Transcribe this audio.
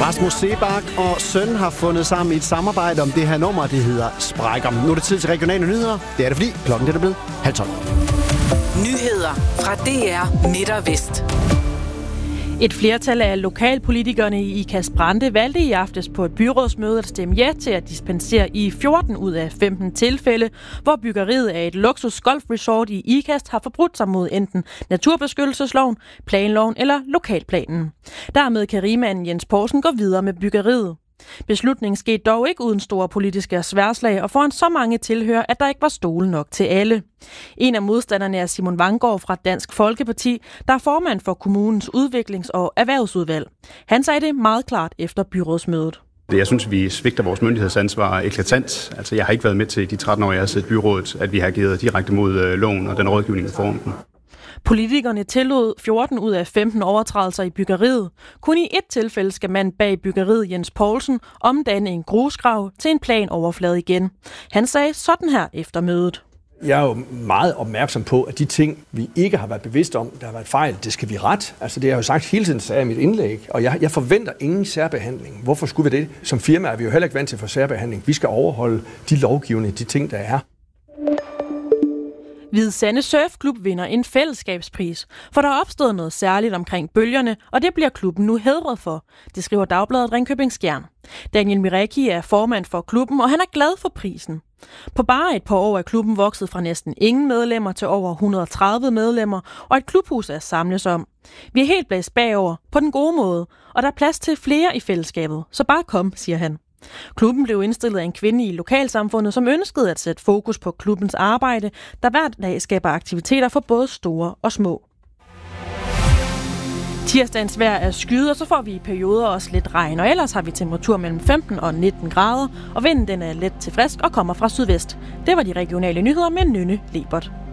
Rasmus Seebach og Søn har fundet sammen i et samarbejde om det her nummer, det hedder Sprækker. Nu er det tid til regionale nyheder. Det er det fordi klokken er blevet 11:30. Nyheder fra DR Midt og Vest. Et flertal af lokalpolitikerne i Ikast-Brande valgte i aftes på et byrådsmøde at stemme ja til at dispensere i 14 ud af 15 tilfælde, hvor byggeriet af et luksus golfresort i Ikast har forbrudt sig mod enten naturbeskyttelsesloven, planloven eller lokalplanen. Dermed kan rigmanden Jens Poulsen gå videre med byggeriet. Beslutningen skete dog ikke uden store politiske sværslag og foran så mange tilhører, at der ikke var stole nok til alle. En af modstanderne er Simon Vanggaard fra Dansk Folkeparti, der er formand for kommunens udviklings- og erhvervsudvalg. Han sagde det meget klart efter byrådsmødet. Jeg synes, vi svigter vores myndighedsansvar eklatant. Altså, jeg har ikke været med til de 13 år, jeg har siddet i byrådet, at vi har ageret direkte mod loven og den rådgivning, vi får om den. Politikerne tillod 14 ud af 15 overtrædelser i byggeriet. Kun i et tilfælde skal manden bag byggeriet Jens Poulsen omdanne en grusgrav til en planoverflade igen. Han sagde sådan her efter mødet. Jeg er jo meget opmærksom på, at de ting, vi ikke har været bevidste om, der har været fejl, det skal vi rette. Altså det har jeg jo sagt hele tiden, sagde jeg i mit indlæg, og jeg forventer ingen særbehandling. Hvorfor skulle vi det? Som firma er vi jo heller ikke vant til for særbehandling. Vi skal overholde de lovgivende, de ting, der er. Hvide Sande Surfklub vinder en fællesskabspris, for der er opstået noget særligt omkring bølgerne, og det bliver klubben nu hædret for. Det skriver Dagbladet Ringkøbing Skjern. Daniel Mirecki er formand for klubben, og han er glad for prisen. På bare et par år er klubben vokset fra næsten ingen medlemmer til over 130 medlemmer, og et klubhus er samles om. Vi er helt blæst bagover på den gode måde, og der er plads til flere i fællesskabet, så bare kom, siger han. Klubben blev indstillet af en kvinde i lokalsamfundet, som ønskede at sætte fokus på klubbens arbejde, der hver dag skaber aktiviteter for både store og små. Tirsdagens vejr er skyet, og så får vi i perioder også lidt regn, og ellers har vi temperatur mellem 15 og 19 grader, og vinden den er let til frisk og kommer fra sydvest. Det var de regionale nyheder med Nynne Lebert.